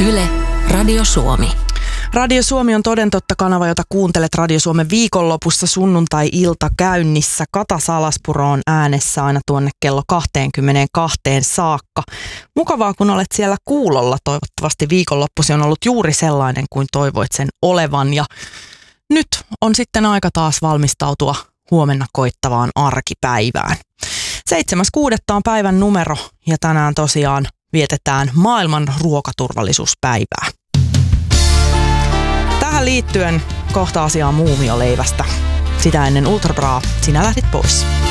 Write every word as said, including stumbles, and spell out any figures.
Yle, Radio Suomi. Radio Suomi on toden totta kanava, jota kuuntelet Radio Suomen viikonlopussa sunnuntai-ilta käynnissä. Kata Salaspuro on äänessä aina tuonne kello kaksikymmentäkaksi saakka. Mukavaa, kun olet siellä kuulolla. Toivottavasti viikonloppusi on ollut juuri sellainen kuin toivoit sen olevan. Ja nyt on sitten aika taas valmistautua huomenna koittavaan arkipäivään. seitsemäs kuudetta on päivän numero ja tänään tosiaan vietetään maailman ruokaturvallisuuspäivää. Tähän liittyen kohta asiaa muumioleivästä. Sitä ennen Ultra Bra, sinä lähdit pois.